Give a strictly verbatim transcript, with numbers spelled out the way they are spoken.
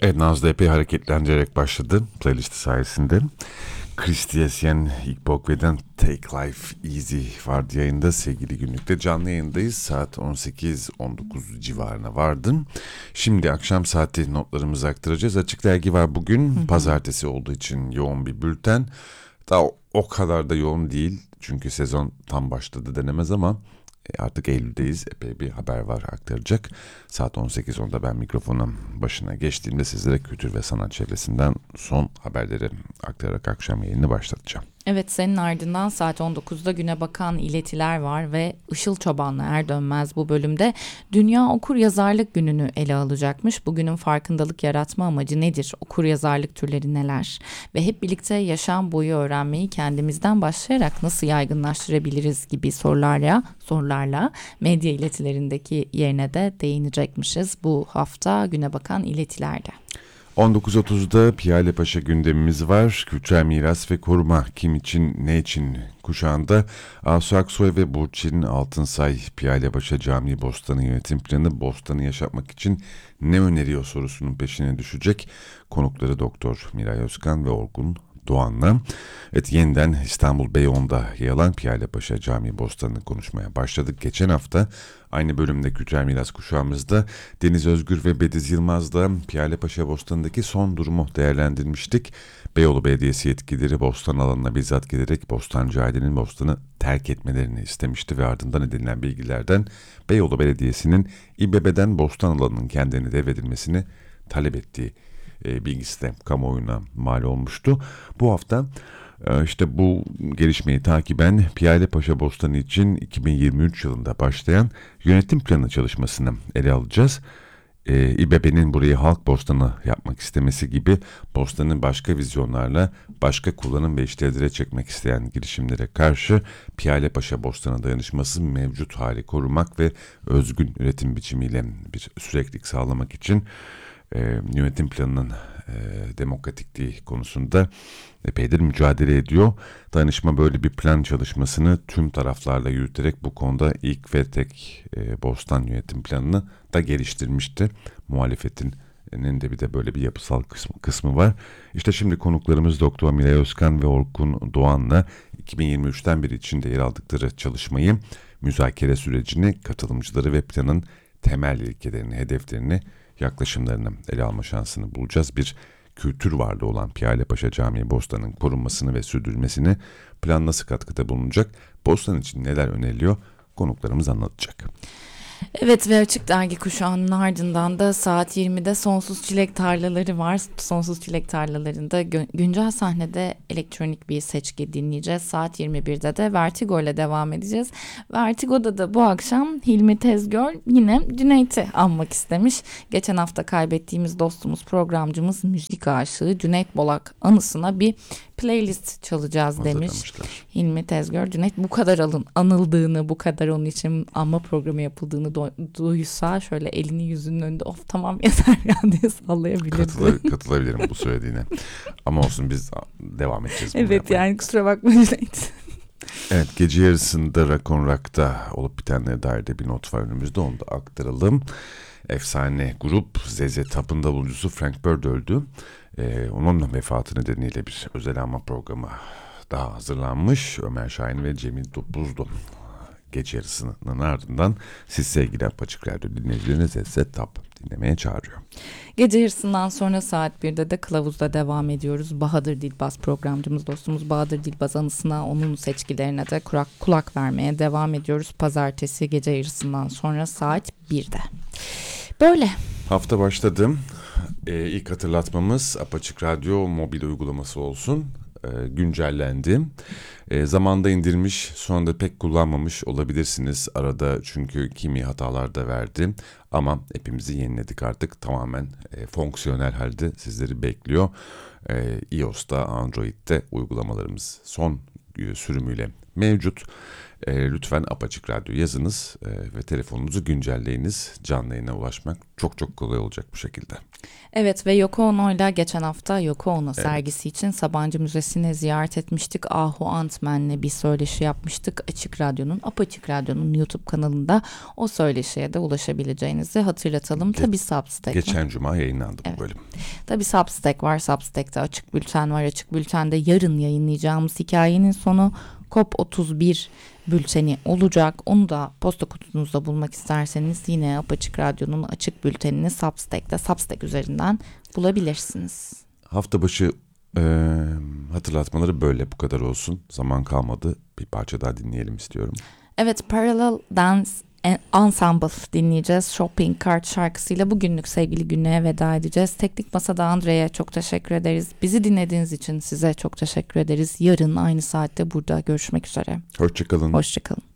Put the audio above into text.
Evet, Nazlı epey hareketlendirerek başladı playlisti sayesinde. Christy Esyen İkbokve'den Take Life Easy vardı yayında. Sevgili Günlük'te canlı yayındayız. Saat on sekiz on dokuz civarına vardım. Şimdi akşam saati notlarımızı aktaracağız. Açık Dergi var bugün. Hı hı. Pazartesi olduğu için yoğun bir bülten. Daha o kadar da yoğun değil. Çünkü sezon tam başladı denemez ama artık Eylül'deyiz. Epey bir haber var aktaracak. Saat on sekiz onda ben mikrofonun başına geçtiğimde sizlere kültür ve sanat çevresinden son haberleri aktararak akşam yayını başlatacağım. Evet, senin ardından saat on dokuzda güne bakan iletiler var ve Işıl Çoban'la Er Dönmez bu bölümde Dünya Okur Yazarlık Günü'nü ele alacakmış. Bugünün farkındalık yaratma amacı nedir? Okur yazarlık türleri neler? Ve hep birlikte yaşam boyu öğrenmeyi kendimizden başlayarak nasıl yaygınlaştırabiliriz gibi sorularla, sorularla medya iletilerindeki yerine de değinecekmişiz bu hafta güne bakan iletilerde. on dokuz otuzda Piyale Paşa gündemimiz var. Kültürel miras ve koruma kim için ne için kuşağında Asu Aksoy ve Burçin Altınsay Piyale Paşa Camii Bostanı yönetim planı Bostanı yaşatmak için ne öneriyor sorusunun peşine düşecek. Konukları Doktor Miray Özkan ve Orgun Doğan'la. Evet, yeniden İstanbul Beyoğlu'nda yer alan Piyale Paşa Camii Bostanı'nı konuşmaya başladık. Geçen hafta aynı bölümde Kültürel Miras kuşağımızda Deniz Özgür ve Bediz Yılmaz'la Piyale Paşa Bostanı'ndaki son durumu değerlendirmiştik. Beyoğlu Belediyesi yetkilileri bostan alanına bizzat giderek bostancı ailenin bostanı terk etmelerini istemişti ve ardından edinilen bilgilerden Beyoğlu Belediyesi'nin İBB'den bostan alanının kendine devredilmesini talep ettiği E, bilgisi de kamuoyuna mal olmuştu. Bu hafta e, işte bu gelişmeyi takiben Piyale Paşa Bostanı için iki bin yirmi üç yılında başlayan yönetim planı çalışmasını ele alacağız. E, İBB'nin burayı halk bostanı yapmak istemesi gibi bostanı başka vizyonlarla başka kullanım ve işlevlere çekmek isteyen girişimlere karşı Piyale Paşa Bostanı dayanışması mevcut hali korumak ve özgün üretim biçimiyle bir süreklilik sağlamak için E, yönetim planının e, demokratikliği konusunda epeydir mücadele ediyor. Danışma böyle bir plan çalışmasını tüm taraflarla yürüterek bu konuda ilk ve tek e, bostan yönetim planını da geliştirmişti. Muhalefetin de bir de böyle bir yapısal kısmı, kısmı var. İşte şimdi konuklarımız Doktor Miray Özkan ve Orkun Doğan'la iki bin yirmi üçten beri içinde yer aldıkları çalışmayı, müzakere sürecini, katılımcıları ve planın temel ilkelerini, hedeflerini, yaklaşımlarını ele alma şansını bulacağız. Bir kültür varlığı olan Piyale Paşa Camii Bostanı'nın korunmasını ve sürdürülmesini plan nasıl katkıda bulunacak, Bostan için neler öneriliyor konuklarımız anlatacak. Evet ve Açık Dergi kuşağının ardından da saat yirmide Sonsuz Çilek Tarlaları var. Sonsuz Çilek Tarlaları'nda gü- güncel sahnede elektronik bir seçki dinleyeceğiz. Saat yirmi birde de Vertigo ile devam edeceğiz. Vertigo'da da bu akşam Hilmi Tezgör yine Cüneyt'i anmak istemiş. Geçen hafta kaybettiğimiz dostumuz, programcımız, müzik aşığı Cüneyt Bolak anısına bir playlist çalacağız demiş Hilmi Tezgör. Cüneyt bu kadar alın, anıldığını, bu kadar onun için anma programı yapıldığını do- duysa şöyle elini yüzünün önünde of tamam yeter ya diye sallayabilirdi. Katıl- katılabilirim bu söylediğine. Ama olsun, biz devam edeceğiz. Evet yani kusura bakma Cüneyt. Evet, gece yarısında Rock on Rock'ta olup bitenlere dair de bir not var önümüzde, onu da aktaralım. Efsane grup Zeze Top'un davulcusu Frank Bird öldü. Ee, onun vefatı nedeniyle bir özel anma programı daha hazırlanmış. Ömer Şahin ve Cemil Topuzlu gece yarısının ardından siz sevgili Açık Radyo dinleyicilerine Zeze Top dinlemeye çağırıyor. Gece yarısından sonra saat birde de Kılavuz'da devam ediyoruz. Bahadır Dilbaz programcımız, dostumuz Bahadır Dilbaz anısına, onun seçkilerine de kulak, kulak vermeye devam ediyoruz. Pazartesi gece yarısından sonra saat birde. Böyle. Hafta başladı. Ee, ilk hatırlatmamız Apaçık Radyo mobil uygulaması olsun. Ee, güncellendi. Ee, zamanda indirmiş, sonra da pek kullanmamış olabilirsiniz arada, çünkü kimi hatalar da verdi. Ama hepimizi yeniledik artık, tamamen e, fonksiyonel halde sizleri bekliyor. Ee, iOS'ta, Android'de uygulamalarımız son e, sürümüyle mevcut. E, lütfen Apaçık Radyo yazınız e, ve telefonunuzu güncelleyiniz. Canlı yayına ulaşmak çok çok kolay olacak bu şekilde. Evet ve Yoko Ono'yla geçen hafta Yoko Ono evet. sergisi için Sabancı Müzesi'ni ziyaret etmiştik. Ahu Antmen'le bir söyleşi yapmıştık. Açık Radyo'nun, Apaçık Radyo'nun YouTube kanalında o söyleşiye de ulaşabileceğinizi hatırlatalım. Ge- Tabii Substack Geçen var. Cuma yayınlandı evet. bu bölüm. Tabii Substack var. Substack'te Açık Bülten var. Açık Bülten'de yarın yayınlayacağımız hikayenin sonu COP otuz bir bülteni olacak. Onu da posta kutunuzda bulmak isterseniz yine Apaçık Radyo'nun açık bültenini Substack'te, Substack üzerinden bulabilirsiniz. Hafta başı e, hatırlatmaları böyle bu kadar olsun. Zaman kalmadı. Bir parça daha dinleyelim istiyorum. Evet, Parallel Dance Ensemble dinleyeceğiz. Shopping Cart şarkısıyla bugünlük sevgili günlüğe veda edeceğiz. Teknik Masa'da Andre'ye çok teşekkür ederiz. Bizi dinlediğiniz için size çok teşekkür ederiz. Yarın aynı saatte burada görüşmek üzere. Hoşçakalın. Hoşçakalın.